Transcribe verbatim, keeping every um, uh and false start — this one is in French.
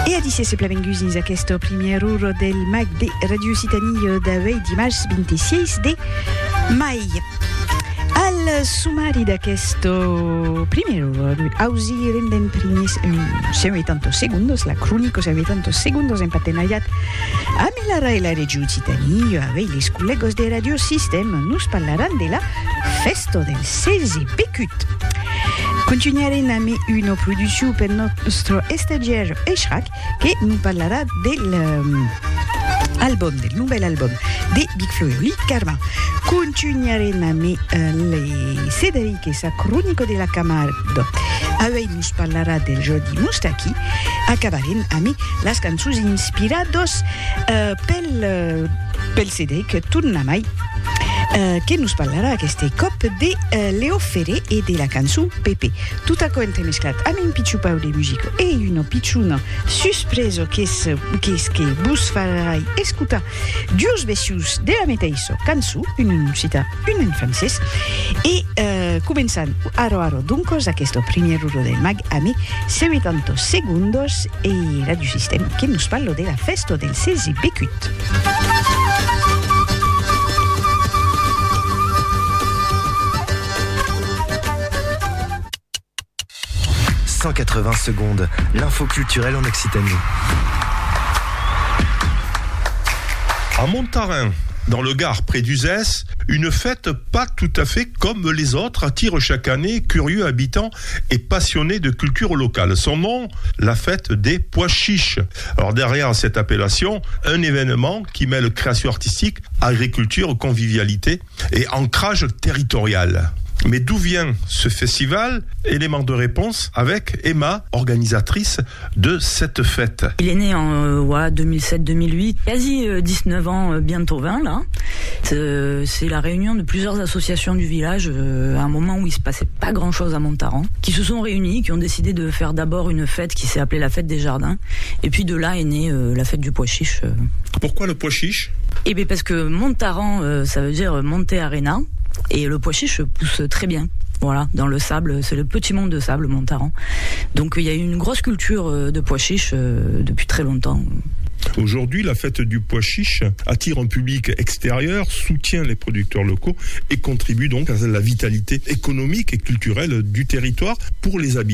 E a disse plavengusis a questo primiero del mag de Radio Occitanie d'avei dimarts ventiséis de mai. Al sumari d'aquesto primero ausi renden primis cinquanta segundos, la cronico cinquanta segundos en partenariat amb la RAI e la Radio Occitanie avec les collegos de Radio System nos parlaran de la festo del seize Becut. Continuarem amb una producció per nostre estagiaire Eshrak que nous parlarà del um, album, del nouvel album de Big Flo e Oli Carmen. Continuarem amb uh, le Cédric e sa cronico de la Camardo. Avui nos parlarà del Jordi Moustaki. Acabarem amb les cançons inspirados uh, pel, uh, pel Cédric Tornamai. Uh, che nos parlerà aquest cop de uh, Leo Ferré e de la cançó Pepe. Tot això entremesclat amb un pitjor pau de musica e una pitjuna suspreso que és que, és que vos farai escoltar dos versions de la mateixa cançó, una en occità, una en francès, e uh, començant ara ara donc aquest primer oro del mag amb cinquanta segundos e Radio System que nos parla de la festa del seize Becut. cent quatre-vingts secondes, l'info culturelle en Occitanie. À Montarin, dans le Gard, près d'Uzès, une fête pas tout à fait comme les autres attire chaque année curieux habitants et passionnés de culture locale. Son nom, la fête des pois chiches. Alors derrière cette appellation, un événement qui mêle création artistique, agriculture, convivialité et ancrage territorial. Mais d'où vient ce festival? Élément de réponse avec Emma, organisatrice de cette fête. Il est né en euh, ouais, deux mille sept deux mille huit, quasi euh, dix-neuf ans, euh, bientôt vingt là. C'est, c'est la réunion de plusieurs associations du village euh, à un moment où il se passait pas grand chose à Montaran, qui se sont réunis, qui ont décidé de faire d'abord une fête qui s'est appelée la fête des jardins, et puis de là est née euh, la fête du pois chiche. Euh. Pourquoi le pois chiche? Eh bien parce que Montaran, euh, ça veut dire Monte Arena. Et le pois chiche pousse très bien. Voilà, dans le sable, c'est le petit monde de sable, Montaran. Donc il y a une grosse culture de pois chiche euh, depuis très longtemps. Aujourd'hui, la fête du pois chiche attire un public extérieur, soutient les producteurs locaux et contribue donc à la vitalité économique et culturelle du territoire pour les habitants.